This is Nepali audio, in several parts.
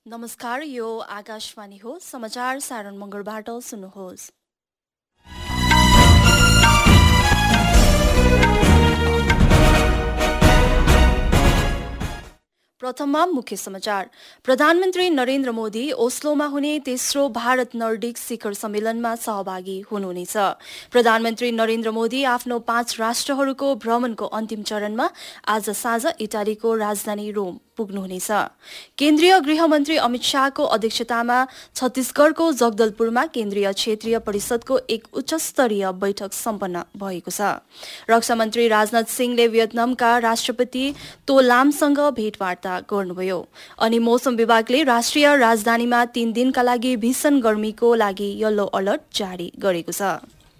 नमस्कार, यो आकाशवाणी हो। समाचार सारण मङ्गलबाट सुन्नुहोस्। प्रथममा मुख्य समाचार। प्रधानमन्त्री नरेन्द्र मोदी ओस्लोमा हुने तेस्रो भारत नर्डिक शिखर सम्मेलनमा सहभागी हुनुहुनेछ। प्रधानमन्त्री नरेन्द्र मोदी आफ्नो 5 राष्ट्रहरूको भ्रमणको अन्तिम चरणमा आज साँझ इटालीको राजधानी रोम पुग्नुहुनेछ। केन्द्रीय गृहमन्त्री अमित शाहको अध्यक्षतामा छत्तीसगढ़को जगदलपुरमा केन्द्रीय क्षेत्रीय परिषदको एक उच्चस्तरीय बैठक सम्पन्न भएको छ। रक्षा मन्त्री राजनाथ सिंहले भियतनामका राष्ट्रपति तो लामसँग भेटवार्ता गर्नुभयो। अनि मौसम विभागले राष्ट्रिय राजधानीमा 3 दिनका लागि भीषण गर्मीको लागि येलो अलर्ट जारी गरेको छ।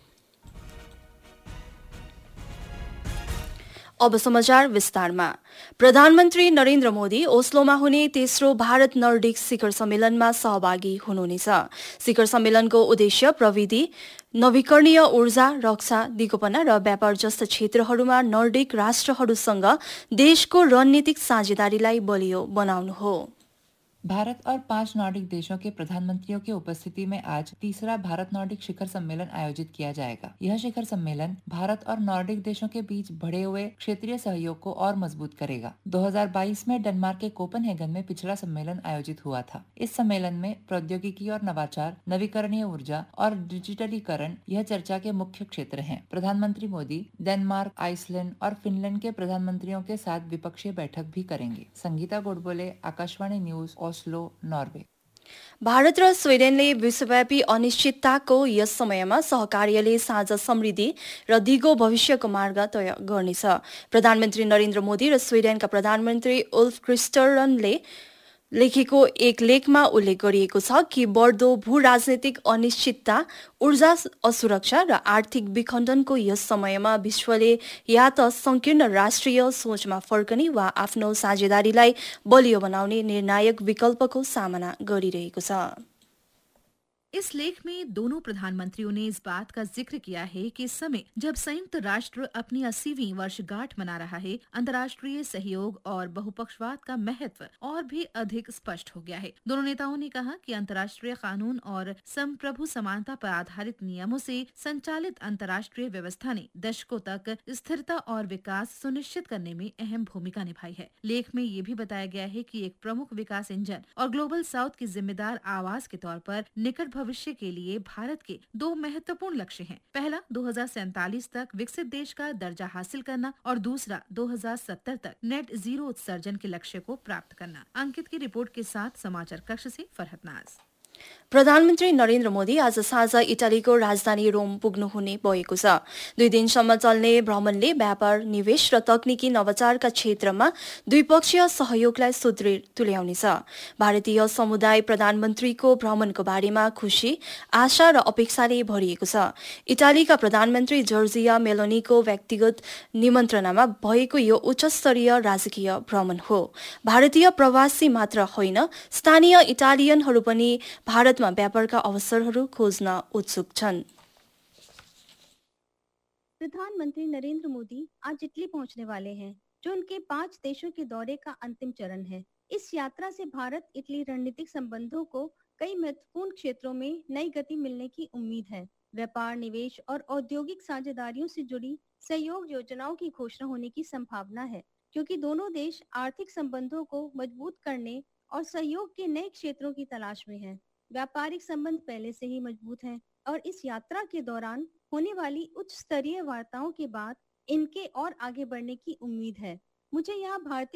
अब समाचार विस्तारमा। प्रधानमन्त्री नरेन्द्र मोदी ओस्लोमा हुने तेस्रो भारत नर्डिक शिखर सम्मेलनमा सहभागी हुनुहुनेछ। शिखर सम्मेलनको उद्देश्य प्रविधि, नवीकरणीय ऊर्जा, रक्षा, दिगोपना र व्यापार जस्ता क्षेत्रहरूमा नर्डिक राष्ट्रहरूसँग देशको रणनीतिक साझेदारीलाई बलियो बनाउनु हो। भारत और 5 नॉर्डिक देशों के प्रधानमंत्रियों की उपस्थिति में आज तीसरा भारत नॉर्डिक शिखर सम्मेलन आयोजित किया जाएगा। यह शिखर सम्मेलन भारत और नॉर्डिक देशों के बीच बढ़े हुए क्षेत्रीय सहयोग को और मजबूत करेगा। 2022 में डेनमार्क के कोपेनहेगन में पिछला सम्मेलन आयोजित हुआ था। इस सम्मेलन में प्रौद्योगिकी और नवाचार, नवीकरणीय ऊर्जा और डिजिटलीकरण यह चर्चा के मुख्य क्षेत्र हैं। प्रधानमंत्री मोदी डेनमार्क, आइसलैंड और फिनलैंड के प्रधानमंत्रियों के साथ द्विपक्षीय बैठक भी करेंगे। Sangeeta Godbole, Akashvani news, Oslo, Norway. Bharat र स्वीडेनले विश्वव्यापी अनिश्चितताको यस समयमा सहकार्यले साझा समृद्धि र दिगो भविष्यको मार्ग तय गर्नेछ। प्रधानमन्त्री नरेन्द्र मोदी र स्वीडेनका प्रधानमन्त्री उल्फ क्रिस्टरनले लेखेको एक लेखमा उल्लेख गरिएको छ कि बढ्दो भू राजनैतिक अनिश्चितता, ऊर्जा असुरक्षा र आर्थिक विखण्डनको यस समयमा विश्वले या त संकीर्ण राष्ट्रिय सोचमा फर्कने वा आफ्नो साझेदारीलाई बलियो बनाउने निर्णायक विकल्पको सामना गरिरहेको छ। इस लेख में दोनों प्रधानमंत्रियों ने इस बात का जिक्र किया है कि इस समय जब संयुक्त राष्ट्र अपनी 80वीं वर्षगांठ मना रहा है, अंतर्राष्ट्रीय सहयोग और बहुपक्षवाद का महत्व और भी अधिक स्पष्ट हो गया है। दोनों नेताओं ने कहा कि अंतर्राष्ट्रीय कानून और संप्रभु समानता पर आधारित नियमों से संचालित अंतर्राष्ट्रीय व्यवस्था ने दशकों तक स्थिरता और विकास सुनिश्चित करने में अहम भूमिका निभाई है। लेख में ये भी बताया गया है कि एक प्रमुख विकास इंजन और ग्लोबल साउथ की जिम्मेदार आवाज के तौर पर निकट भविष्य के लिए भारत के 2 महत्वपूर्ण लक्ष्य हैं। पहला 2047 तक विकसित देश का दर्जा हासिल करना और दूसरा 2070 तक नेट जीरो उत्सर्जन के लक्ष्य को प्राप्त करना। अंकित की रिपोर्ट के साथ समाचार कक्ष से फरहत नाज। प्रधानमन्त्री नरेन्द्र मोदी आज साँझ इटालीको राजधानी रोम पुग्नुहुने भएको छ। 2 दिनसम्म चल्ने भ्रमणले व्यापार, निवेश र तकनिकी नवाचारका क्षेत्रमा द्विपक्षीय सहयोगलाई सुदृढ तुल्याउनेछ। भारतीय समुदाय प्रधानमन्त्रीको भ्रमणको बारेमा खुशी, आशा र अपेक्षाले भरिएको छ। इटालीका प्रधानमन्त्री जर्जिया मेलोनीको व्यक्तिगत निमन्त्रणामा भएको यो उच्चस्तरीय राजकीय भ्रमण हो। भारतीय प्रवासी मात्र होइन, स्थानीय इटालियनहरू पनि भारतमा व्यापारका अवसरहरू खोज्न उत्सुक छन्। प्रधानमंत्री नरेंद्र मोदी आज इटली पहुंचने वाले हैं, जो उनके 5 देशों के दौरे का अंतिम चरण है। इस यात्रा से भारत इटली रणनीतिक संबंधों को कई महत्वपूर्ण क्षेत्रों में नई गति मिलने की उम्मीद है। व्यापार, निवेश और औद्योगिक साझेदारियों से जुड़ी सहयोग योजनाओं की घोषणा होने की संभावना है, क्योंकि दोनों देश आर्थिक संबंधों को मजबूत करने और सहयोग के नए क्षेत्रों की तलाश में हैं। व्यापारिक संबंध पहले से ही मजबूत हैं और इस यात्रा के दौरान होने वाली उच्च स्तरीय वार्ताओं के बाद इनके और आगे बढ़ने की उम्मीद है। मुझे यहाँ भारतीय